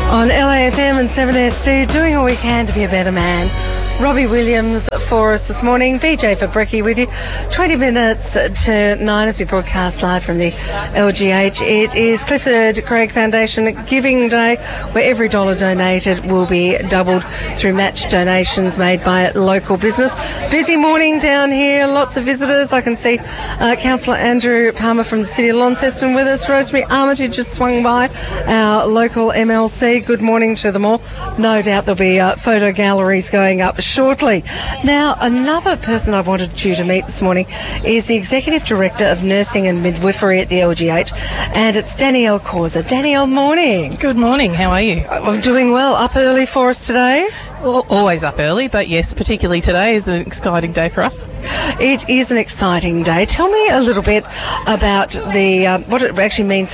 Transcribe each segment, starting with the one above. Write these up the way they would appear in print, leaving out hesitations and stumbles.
On LAFM and 7SD, doing all we can to be a better man. Robbie Williams for us this morning. BJ for Brekkie with you. 20 minutes to 9 as we broadcast live from the LGH. It is Clifford Craig Foundation Giving Day, where every dollar donated will be doubled through match donations made by local business. Busy morning down here. Lots of visitors. I can see Councillor Andrew Palmer from the City of Launceston with us. Rosemary Armott, who just swung by, our local MLC. Good morning to them all. No doubt there'll be photo galleries going up shortly. Now, another person I wanted you to meet this morning is the Executive Director of Nursing and Midwifery at the LGH, and it's Danielle Causa. Danielle, morning. Good morning. How are you? I'm doing well. Up early for us today? Well, always up early, but yes, particularly today is an exciting day for us. It is an exciting day. Tell me a little bit about the what it actually means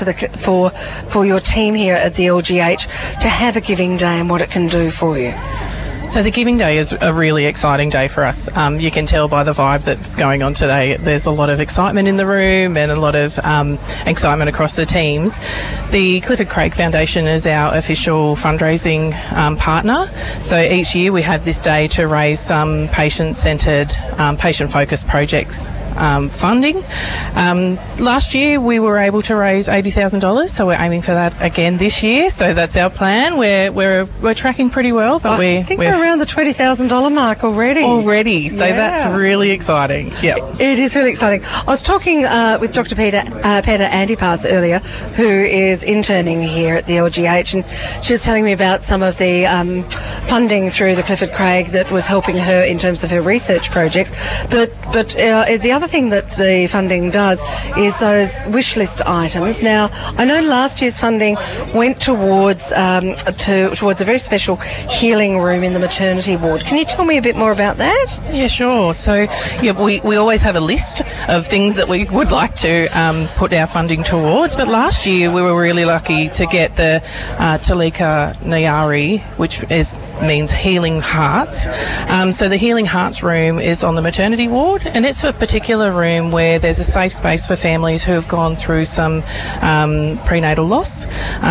for your team here at the LGH to have a giving day and what it can do for you. So the Giving Day is a really exciting day for us. You can tell by the vibe that's going on today. There's a lot of excitement in the room and a lot of excitement across the teams. The Clifford Craig Foundation is our official fundraising partner. So each year we have this day to raise some patient-centred, patient-focused projects funding. Last year we were able to raise $80,000, so we're aiming for that again this year. So that's our plan. We're tracking pretty well, but I think we're around the $20,000 mark already. So that's really exciting. Yeah, it is really exciting. I was talking with Dr. Peter Antipas earlier, who is interning here at the LGH, and she was telling me about some of the funding through the Clifford Craig that was helping her in terms of her research projects. But the other thing that the funding does is those wish list items. Now, I know last year's funding went towards a very special healing room in the maternity ward. Can you tell me a bit more about that? Yeah, sure. So, we always have a list of things that we would like to put our funding towards. But last year we were really lucky to get the Talika Nyari, which means Healing Hearts. So the Healing Hearts room is on the maternity ward, and it's a particular room where there's a safe space for families who have gone through some prenatal loss.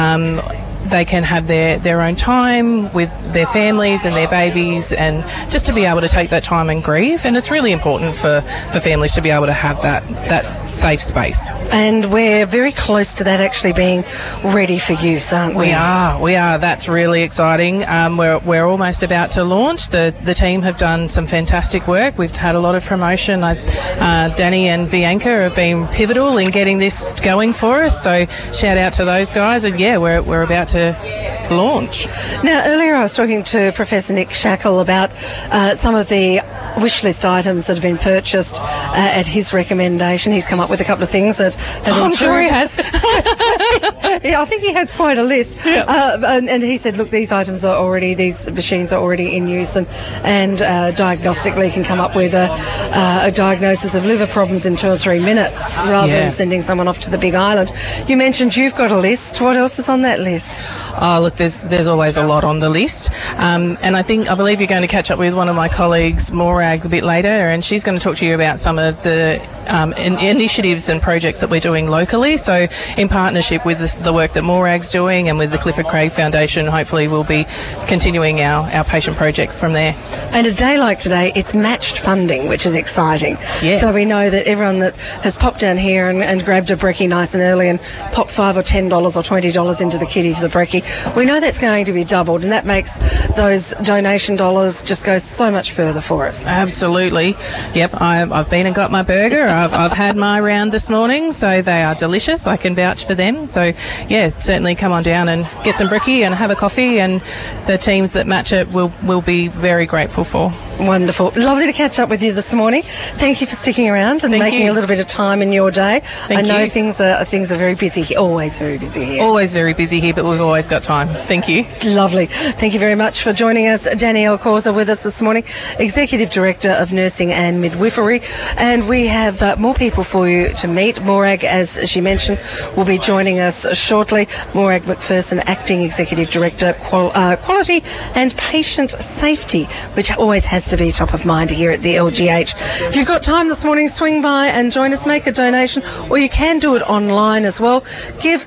They can have their own time with their families and their babies, and just to be able to take that time and grieve. And it's really important for families to be able to have that safe space. And we're very close to that actually being ready for use, aren't we? We are. That's really exciting. We're almost about to launch. The team have done some fantastic work. We've had a lot of promotion. Danny and Bianca have been pivotal in getting this going for us. So shout out to those guys. And yeah, we're about to launch. Now, earlier I was talking to Professor Nick Shackle about some of the wish list items that have been purchased at his recommendation. He's come up with a couple of things that I'm sure he has. Yeah, I think he has quite a list. Yeah. And he said, look, these machines are already in use, and diagnostically can come up with a diagnosis of liver problems in 2 or 3 minutes rather than sending someone off to the Big Island. You mentioned you've got a list. What else is on that list? Oh, look, there's always a lot on the list. And I believe you're going to catch up with one of my colleagues, Morag, a bit later, and she's going to talk to you about some of the initiatives and projects that we're doing locally. So in partnership with the work that Morag's doing and with the Clifford Craig Foundation, hopefully we'll be continuing our patient projects from there. And a day like today, it's matched funding, which is exciting. Yes. So we know that everyone that has popped down here and grabbed a brekkie nice and early and popped $5 or $10 or $20 into the kitty for the brekkie, we know that's going to be doubled, and that makes those donation dollars just go so much further for us. Absolutely. Yep, I've been and got my burger. I've had my round this morning, so they are delicious. I can vouch for them. So, yeah, certainly come on down and get some brekkie and have a coffee, and the teams that match it will be very grateful for. Wonderful. Lovely to catch up with you this morning. Thank you for sticking around and making a little bit of time in your day. I know things are very busy, always very busy here. Always very busy here, but we've always got time. Thank you. Lovely. Thank you very much for joining us. Danielle Causa with us this morning, Executive Director of Nursing and Midwifery. And we have more people for you to meet. Morag, as she mentioned, will be joining us shortly. Morag McPherson, Acting Executive Director, Quality and Patient Safety, which always has has to be top of mind here at the LGH. If you've got time this morning, swing by and join us, make a donation, or you can do it online as well. Give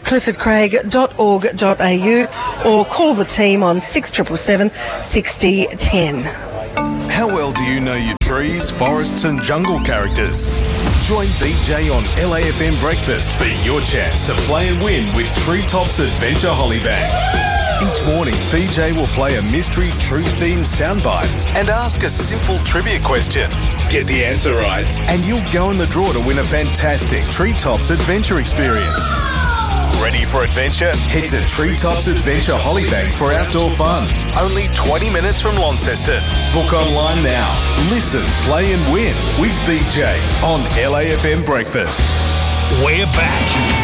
cliffordcraig.org.au or call the team on 6777 6010. How well do you know your trees, forests and jungle characters? Join BJ on LAFM Breakfast for your chance to play and win with Treetops Adventure Hollybag. Each morning, BJ will play a mystery tree-themed soundbite and ask a simple trivia question. Get the answer right, and you'll go in the draw to win a fantastic Treetops Adventure experience. Ready for adventure? Head to Treetops Adventure Hollybag for outdoor fun. Only 20 minutes from Launceston. Book online now. Listen, play and win with BJ on LAFM Breakfast. We're back.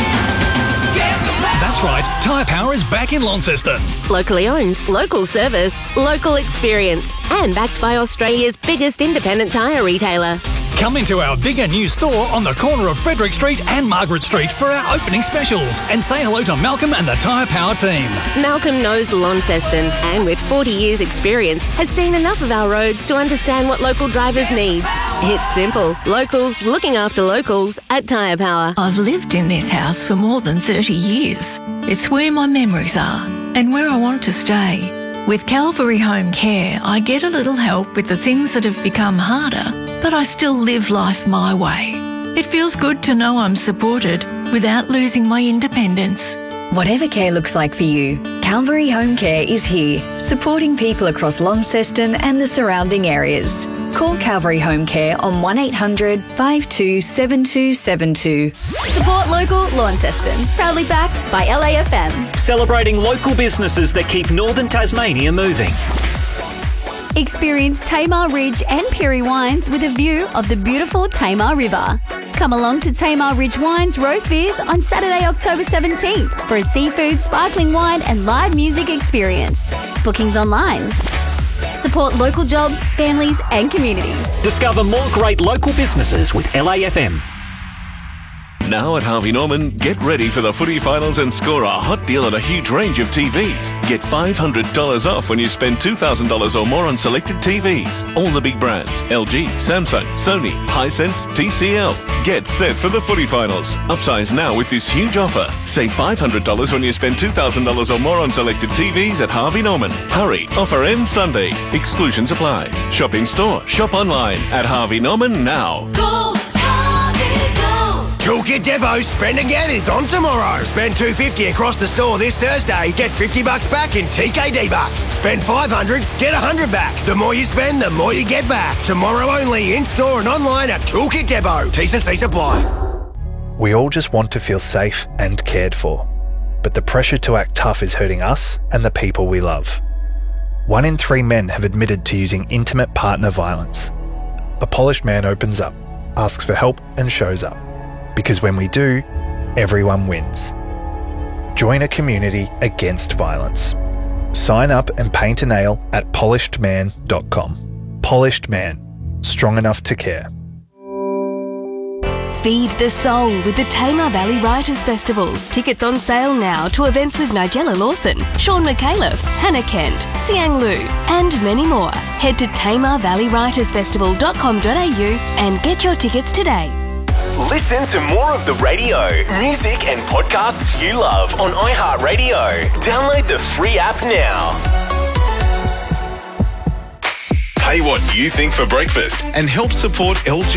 That's right, Tyre Power is back in Launceston. Locally owned, local service, local experience, and backed by Australia's biggest independent tyre retailer. Come into our bigger new store on the corner of Frederick Street and Margaret Street for our opening specials and say hello to Malcolm and the Tyre Power team. Malcolm knows Launceston and with 40 years experience has seen enough of our roads to understand what local drivers need. It's simple. Locals looking after locals at Tyre Power. I've lived in this house for more than 30 years. It's where my memories are and where I want to stay. With Calvary Home Care, I get a little help with the things that have become harder, but I still live life my way. It feels good to know I'm supported without losing my independence. Whatever care looks like for you, Calvary Home Care is here, supporting people across Launceston and the surrounding areas. Call Calvary Home Care on 1800 527272. Support local Launceston. Proudly backed by LAFM. Celebrating local businesses that keep northern Tasmania moving. Experience Tamar Ridge and Perry Wines with a view of the beautiful Tamar River. Come along to Tamar Ridge Wines Roast Beers on Saturday, October 17th for a seafood, sparkling wine and live music experience. Bookings online. Support local jobs, families and communities. Discover more great local businesses with LAFM. Now at Harvey Norman, get ready for the footy finals and score a hot deal on a huge range of TVs. Get $500 off when you spend $2,000 or more on selected TVs. All the big brands, LG, Samsung, Sony, Hisense, TCL. Get set for the footy finals. Upsize now with this huge offer. Save $500 when you spend $2,000 or more on selected TVs at Harvey Norman. Hurry, offer ends Sunday. Exclusions apply. Shop in store, shop online at Harvey Norman now. Go! Toolkit Depot Spend Again is on tomorrow. Spend $250 across the store this Thursday. Get $50 back in TKD bucks. Spend $500, get $100 back. The more you spend, the more you get back. Tomorrow only, in-store and online at Toolkit Depot. T's and C's apply. We all just want to feel safe and cared for. But the pressure to act tough is hurting us and the people we love. 1 in 3 men have admitted to using intimate partner violence. A polished man opens up, asks for help and shows up. Because when we do, everyone wins. Join a community against violence. Sign up and paint a nail at polishedman.com. Polished Man. Strong enough to care. Feed the soul with the Tamar Valley Writers Festival. Tickets on sale now to events with Nigella Lawson, Sean McAuliffe, Hannah Kent, Siang Lu, and many more. Head to tamarvalleywritersfestival.com.au and get your tickets today. Listen to more of the radio, music and podcasts you love on iHeartRadio. Download the free app now. Pay what you think for breakfast and help support LG.